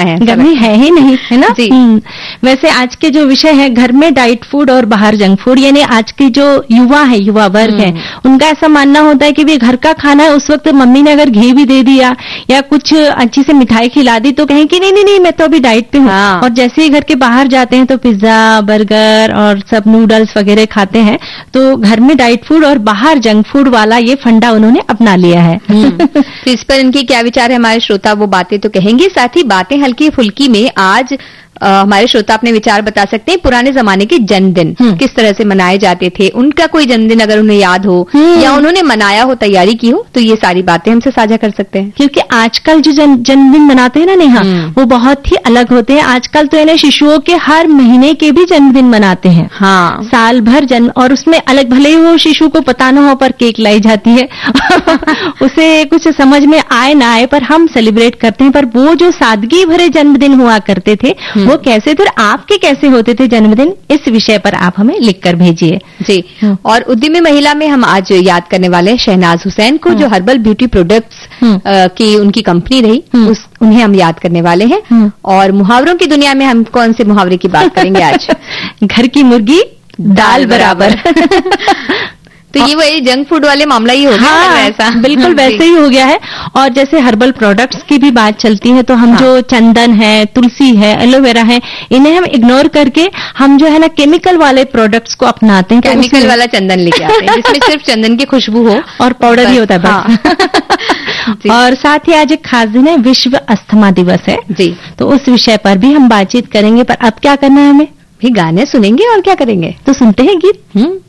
है, गर्मी है ही नहीं, है ना जी। वैसे आज के जो विषय है घर में डाइट फूड और बाहर जंक फूड, यानी आज की जो युवा वर्ग है उनका ऐसा मानना होता है कि भी घर का खाना है, उस वक्त मम्मी ने अगर घी भी दे दिया या कुछ अच्छी से मिठाई खिला दी तो कहें कि नहीं मैं तो अभी डाइट पे हूँ। और जैसे ही घर के बाहर जाते हैं तो पिज्जा, बर्गर और सब नूडल्स वगैरह खाते हैं। तो घर में डाइट फूड और बाहर जंक फूड वाला ये फंडा उन्होंने अपना लिया है। तो इस पर इनके क्या विचार है हमारे श्रोता, वो बातें तो कहेंगे। साथ ही बातें हल्की फुल्की में आज हमारे श्रोता अपने विचार बता सकते हैं। पुराने जमाने के जन्मदिन किस तरह से मनाए जाते थे, उनका कोई जन्मदिन अगर उन्हें याद हो या उन्होंने मनाया हो, तैयारी की हो, तो ये सारी बातें हमसे साझा कर सकते हैं। क्योंकि आजकल जो जन्मदिन मनाते हैं ना नेहा, वो बहुत ही अलग होते हैं। आजकल तो इन्हें शिशुओं के हर महीने के भी जन्मदिन मनाते हैं। हाँ, साल भर जन्म, और उसमें अलग, भले ही वो शिशु को पता ना हो पर केक लाई जाती है उसे कुछ समझ में आए ना आए पर हम सेलिब्रेट करते हैं। पर वो जो सादगी भरे जन्मदिन हुआ करते थे वो कैसे थे, आपके कैसे होते थे जन्मदिन, इस विषय पर आप हमें लिखकर भेजिए जी। और उद्यमी महिला में हम आज याद करने वाले हैं शहनाज हुसैन को, जो हर्बल ब्यूटी प्रोडक्ट्स की उनकी कंपनी रही, उन्हें हम याद करने वाले हैं। और मुहावरों की दुनिया में हम कौन से मुहावरे की बात करेंगे आज? घर की मुर्गी दाल बराबर तो ये वही जंक फूड वाले मामला ही हो गया। हाँ, ऐसा बिल्कुल वैसे ही हो गया है। और जैसे हर्बल प्रोडक्ट्स की भी बात चलती है तो हम जो चंदन है, तुलसी है, एलोवेरा है, इन्हें हम इग्नोर करके हम जो है ना केमिकल वाले प्रोडक्ट्स को अपनाते हैं। केमिकल वाला चंदन लेके आते हैं जिसमें सिर्फ चंदन की खुशबू हो और पाउडर ही होता है बस। और साथ ही आज एक खास दिन है, विश्व अस्थमा दिवस है जी। तो उस विषय पर भी हम बातचीत करेंगे। पर अब क्या करना है हमें? भी गाने सुनेंगे और क्या करेंगे, तो सुनते हैं गीत।